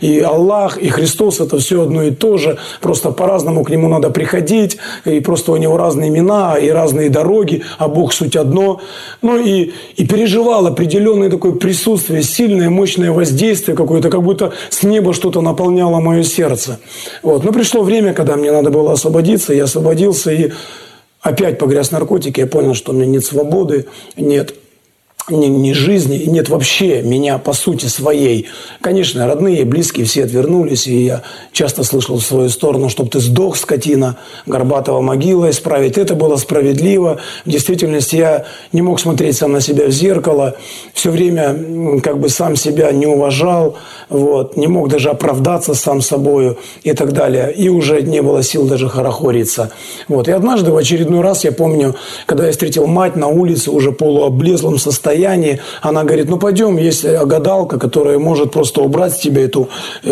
И Аллах, и Христос – это все одно и то же. Просто по-разному к Нему надо приходить. И просто у Него разные имена и разные дороги, а Бог – суть одно. Ну и переживал определенное такое присутствие, сильное, мощное воздействие какое-то, как будто с неба что-то наполняло мое сердце. Вот. Но пришло время, когда мне надо было освободиться. Я освободился и опять погряз в наркотики. Я понял, что у меня нет свободы, нет ни жизни, и нет вообще меня по сути своей. Конечно, родные, близкие все отвернулись, и я часто слышал в свою сторону, чтобы ты сдох, скотина, Горбатова могила исправить. Это было справедливо. В действительности я не мог смотреть сам на себя в зеркало, все время как бы сам себя не уважал, вот, не мог даже оправдаться сам собою и так далее. И уже не было сил даже хорохориться. Вот. И однажды в очередной раз, я помню, когда я встретил мать на улице, уже полуоблезлом состоянии, она говорит, ну пойдем, есть гадалка, которая может просто убрать с тебя эту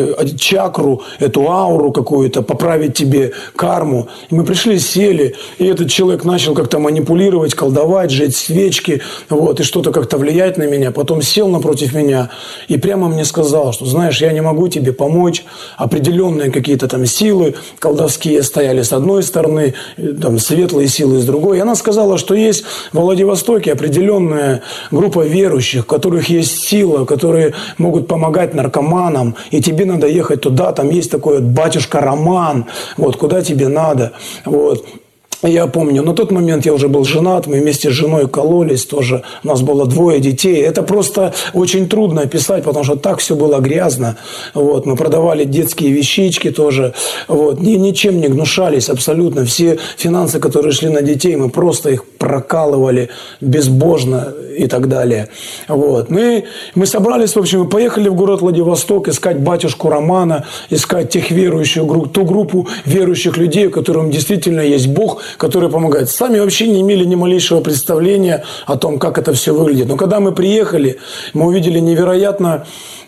чакру, эту ауру какую-то, поправить тебе карму. И мы пришли, сели, и этот человек начал как-то манипулировать, колдовать, жечь свечки, вот, и что-то как-то влиять на меня. Потом сел напротив меня и прямо мне сказал, что, знаешь, я не могу тебе помочь, определенные какие-то там силы колдовские стояли с одной стороны, там светлые силы с другой. И она сказала, что есть в Владивостоке определенная группа верующих, у которых есть сила, которые могут помогать наркоманам, и тебе надо ехать туда, там есть такой вот батюшка Роман, вот, куда тебе надо, вот. Я помню, на тот момент я уже был женат, мы вместе с женой кололись тоже, у нас было 2 детей. Это просто очень трудно описать, потому что так все было грязно. Вот, мы продавали детские вещички тоже, вот, ничем не гнушались абсолютно. Все финансы, которые шли на детей, мы просто их прокалывали безбожно и так далее. Вот. Мы собрались, в общем, и поехали в город Владивосток искать батюшку Романа, искать тех верующих, ту группу верующих людей, у которых действительно есть Бог, который помогает. Сами вообще не имели ни малейшего представления о том, как это все выглядит. Но когда мы приехали, мы увидели невероятно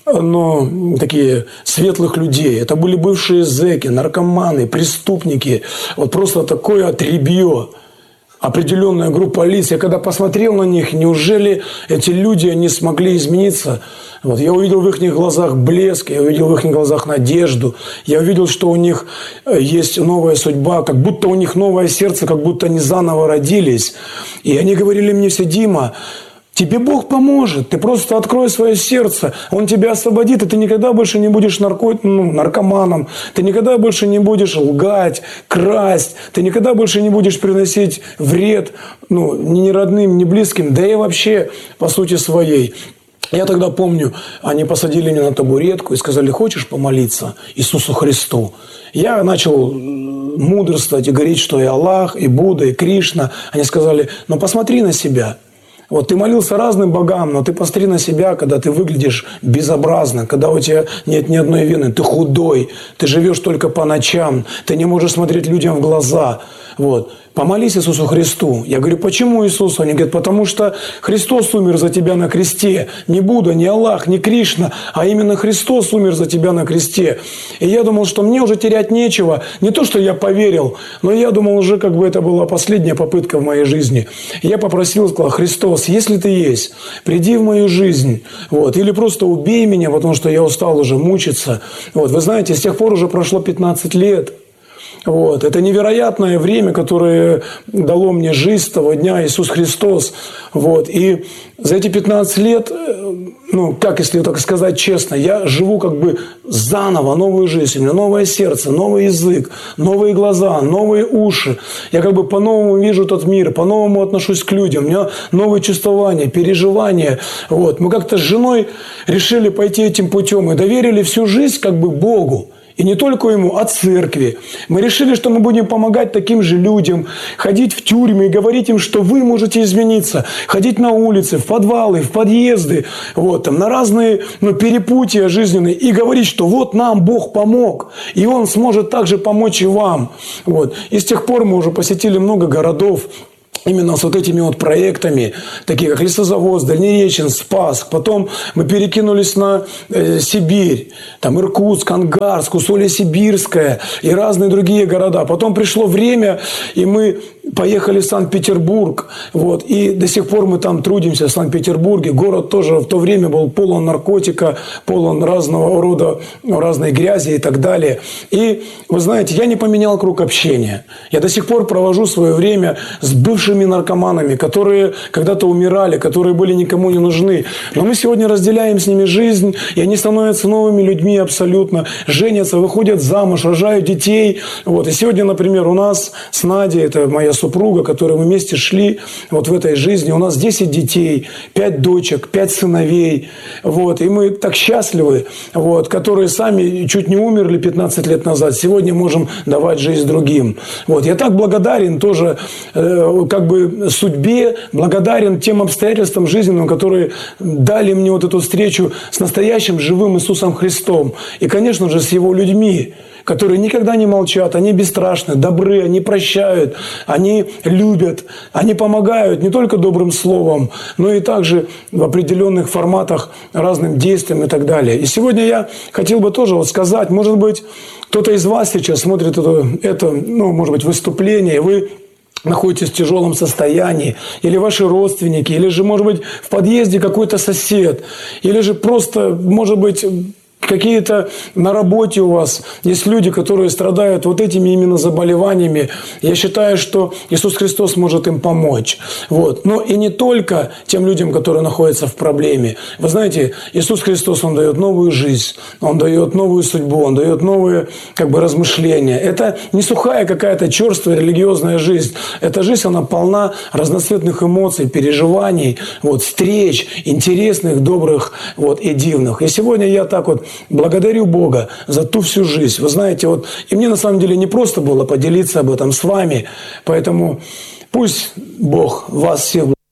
такие светлых людей. Это были бывшие зэки, наркоманы, преступники. Вот просто такое отребье. Определенная группа лиц. Я когда посмотрел на них, неужели эти люди не смогли измениться? Вот, я увидел в их глазах блеск, я увидел в их глазах надежду. Я увидел, что у них есть новая судьба, как будто у них новое сердце, как будто они заново родились. И они говорили мне все: Дима, тебе Бог поможет, ты просто открой свое сердце, Он тебя освободит, и ты никогда больше не будешь наркоманом, ты никогда больше не будешь лгать, красть, ты никогда больше не будешь приносить вред ни родным, ни близким, да и вообще по сути своей. Я тогда помню, они посадили меня на табуретку и сказали: хочешь помолиться Иисусу Христу? Я начал мудрствовать и говорить, что и Аллах, и Будда, и Кришна. Они сказали: ну посмотри на себя. Вот ты молился разным богам, но ты посмотри на себя, когда ты выглядишь безобразно, когда у тебя нет ни одной вены, ты худой, ты живешь только по ночам, ты не можешь смотреть людям в глаза. Вот. Помолись Иисусу Христу. Я говорю: почему Иисусу? Они говорят: потому что Христос умер за тебя на кресте. Не Будда, не Аллах, не Кришна, а именно Христос умер за тебя на кресте. И я думал, что мне уже терять нечего. Не то, что я поверил, но я думал уже, как бы это была последняя попытка в моей жизни. И я попросил, сказал: Христос, если ты есть, приди в мою жизнь. Вот. Или просто убей меня, потому что я устал уже мучиться. Вот. Вы знаете, с тех пор уже прошло 15 лет. Вот. Это невероятное время, которое дало мне жизнь с того дня Иисус Христос. Вот. И за эти 15 лет, если так сказать честно, я живу как бы заново новую жизнь. У меня новое сердце, новый язык, новые глаза, новые уши. Я как бы по-новому вижу тот мир, по-новому отношусь к людям. У меня новые чувствования, переживания. Вот. Мы как-то с женой решили пойти этим путем и доверили всю жизнь как бы Богу. И не только ему, а церкви. Мы решили, что мы будем помогать таким же людям, ходить в тюрьмы и говорить им, что вы можете измениться, ходить на улицы, в подвалы, в подъезды, вот, там, на разные перепутья жизненные, и говорить, что вот нам Бог помог, и Он сможет также помочь и вам. Вот. И с тех пор мы уже посетили много городов. именно с вот этими вот проектами, такие как Лесозаводск, Дальнереченск, Спасск. Потом мы перекинулись на Сибирь, там Иркутск, Ангарск, Усолье-Сибирское и разные другие города. Потом пришло время, и мы поехали в Санкт-Петербург. Вот, и до сих пор мы там трудимся, в Санкт-Петербурге. Город тоже в то время был полон наркотика, полон разного рода, разной грязи и так далее. И, вы знаете, я не поменял круг общения. Я до сих пор провожу свое время с бывшими наркоманами, которые когда-то умирали, которые были никому не нужны. Но мы сегодня разделяем с ними жизнь, и они становятся новыми людьми абсолютно, женятся, выходят замуж, рожают детей. Вот. И сегодня, например, у нас с Надей, это моя супруга, которой мы вместе шли вот в этой жизни, у нас 10 детей, 5 дочек, 5 сыновей. Вот. И мы так счастливы, вот, которые сами чуть не умерли 15 лет назад, сегодня можем давать жизнь другим. Вот. Я так благодарен тоже как бы судьбе, благодарен тем обстоятельствам жизненным, которые дали мне вот эту встречу с настоящим живым Иисусом Христом. И, конечно же, с Его людьми, которые никогда не молчат, они бесстрашны, добры, они прощают, они любят, они помогают не только добрым словом, но и также в определенных форматах разным действиям и так далее. И сегодня я хотел бы тоже вот сказать, может быть, кто-то из вас сейчас смотрит это может быть, выступление, и вы находитесь в тяжелом состоянии, или ваши родственники, или же, может быть, в подъезде какой-то сосед, или же просто, может быть, какие-то на работе у вас есть люди, которые страдают вот этими именно заболеваниями. Я считаю, что Иисус Христос может им помочь. Вот. Но и не только тем людям, которые находятся в проблеме. Вы знаете, Иисус Христос, Он дает новую жизнь, Он дает новую судьбу, Он дает новые размышления. Это не сухая какая-то черствая религиозная жизнь. Эта жизнь, она полна разноцветных эмоций, переживаний, встреч, интересных, добрых и дивных. И сегодня я так благодарю Бога за ту всю жизнь. Вы знаете, и мне на самом деле не просто было поделиться об этом с вами. Поэтому пусть Бог вас всех